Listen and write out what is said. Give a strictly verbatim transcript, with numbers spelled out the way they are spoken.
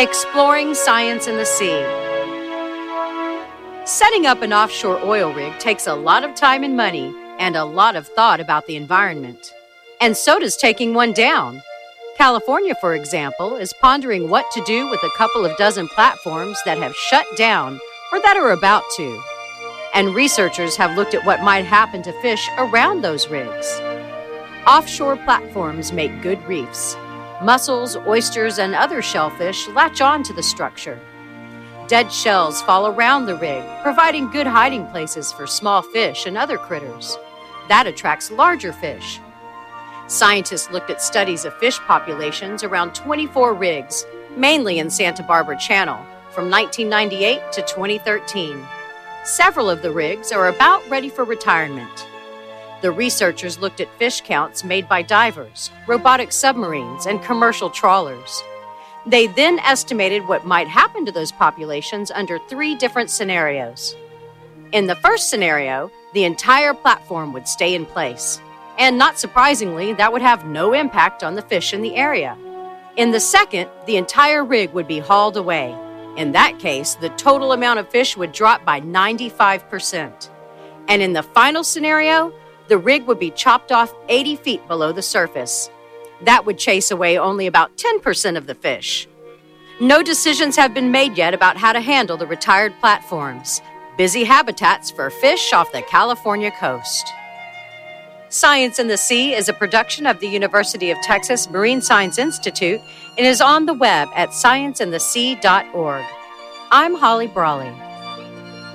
Exploring science in the sea. Setting up an offshore oil rig takes a lot of time and money and a lot of thought about the environment. And so does taking one down. California, for example, is pondering what to do with a couple of dozen platforms that have shut down or that are about to. And researchers have looked at what might happen to fish around those rigs. Offshore platforms make good reefs. Mussels, oysters, and other shellfish latch on to the structure. Dead shells fall around the rig, providing good hiding places for small fish and other critters. That attracts larger fish. Scientists looked at studies of fish populations around twenty-four rigs, mainly in Santa Barbara Channel, from nineteen ninety-eight to twenty thirteen. Several of the rigs are about ready for retirement. The researchers looked at fish counts made by divers, robotic submarines, and commercial trawlers. They then estimated what might happen to those populations under three different scenarios. In the first scenario, the entire platform would stay in place. And not surprisingly, that would have no impact on the fish in the area. In the second, the entire rig would be hauled away. In that case, the total amount of fish would drop by ninety-five percent. And in the final scenario, the rig would be chopped off eighty feet below the surface. That would chase away only about ten percent of the fish. No decisions have been made yet about how to handle the retired platforms, busy habitats for fish off the California coast. Science in the Sea is a production of the University of Texas Marine Science Institute and is on the web at science in the sea dot org. I'm Holly Brawley.